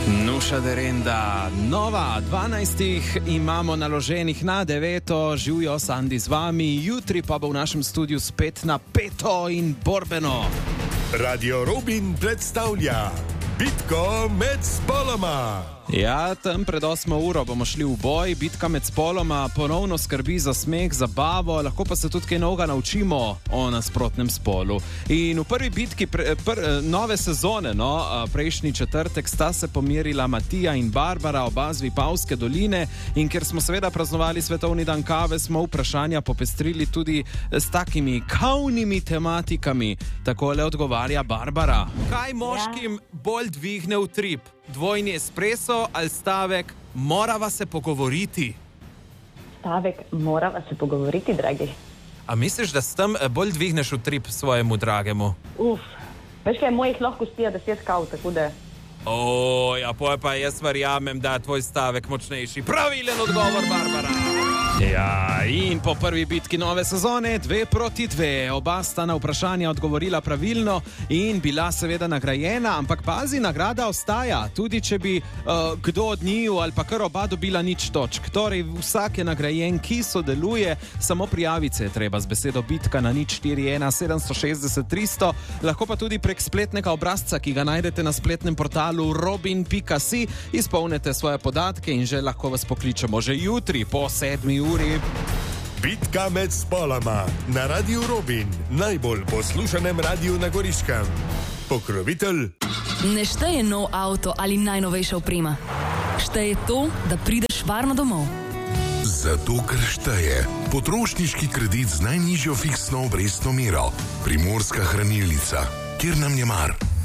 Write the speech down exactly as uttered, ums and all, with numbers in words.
Nuša Derenda, nova, dvanajstih imamo naloženih na deveto, živijo Sandi z vami, jutri pa bo v našem studiu spet napeto in borbeno. Radio Robin predstavlja bitko med spoloma. Ja, tam pred osmo uro bomo šli v boj, bitka med spoloma ponovno skrbi za smeh, zabavo, lahko pa se tudi kaj novega naučimo o nasprotnem spolu. In v prvi bitki pre, pr, nove sezone, no, prejšnji četrtek, sta se pomerila Matija in Barbara, oba z Vipavske doline, in ker smo seveda praznovali svetovni dan kave, smo vprašanja popestrili tudi s takimi kavnimi tematikami. Takole odgovarja Barbara. Kaj moškim bolj dvigne v trip? Dvojni espresso ali stavek morava se pogovoriti? Stavek morava se pogovoriti, dragi. A misliš, da s tem bolj dvigneš v trip svojemu dragemu? Uf, veš kaj, mojih lahko spija deset kav, tako da... O, ja, poj pa jaz verjamem, da je tvoj stavek močnejši. Pravilen odgovor, Barbara! Ja, in po prvi bitki nove sezone, dve proti dve. Oba sta na vprašanje odgovorila pravilno in bila seveda nagrajena, ampak pazi, nagrada ostaja, tudi če bi uh, kdo od njiju ali pa kar oba dobila nič točk. Torej, vsak je nagrajen, ki sodeluje, samo prijaviti se je treba z besedo bitka na nič štiri ena sedem šest šest tristo, lahko pa tudi prek spletnega obrazca, ki ga najdete na spletnem portalu robin pika si, izpolnite svoje podatke in že lahko vas pokličemo že jutri po sedmi uri. Bitka med spoloma na Radio Robin, najbolj poslušanem radiju na Goriškem. Pokrovitelj. Ne šteje nov avto ali najnovejša oprema. Šteje to, da prideš varno domov. Zato, ker šteje potrošniški kredit z najnižjo fiksno obrestno mero. Primorska hranilnica, kjer nam je mar.